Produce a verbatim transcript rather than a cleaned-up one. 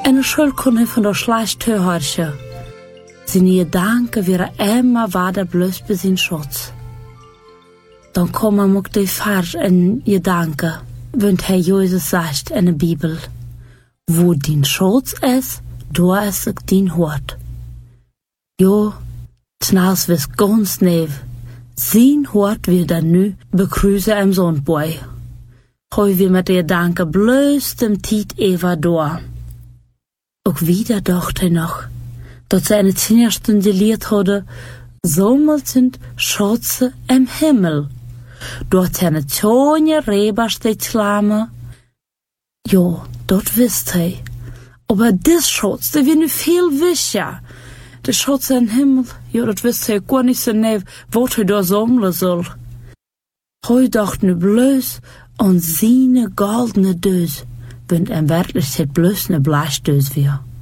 En een schuld kon van de slecht hören. Zijn gedanken weer immer weiter bloß bij zijn schutz. Dan komen ook de vers in gedanken, want Herr Jezus zegt in de Bibel, wo din schutz is, daar is ook din hort. Jo, tnaus wis ganz nev, zijn hort wir dan nu begrüßen im Sonnenboy. Hoi wir mit der Danke bloß dem Tiet Eva door. Ook wieder dacht hij nog, dat seine Zehnerstunde geleerd hadden, zommel sind Schätze im Himmel. Dort seine Zone Reber steht Flamme. Jo, dort wisst hij. Aber dis Schatz, der wird nu viel wischer. Der Schatz im Himmel, jo, dat wisst hij gar nicht so nev, wat hij da sammeln soll. Hij dacht nu bloß an seine goldene Dös, wenn er wirklich bloß ne Bleichtös wär.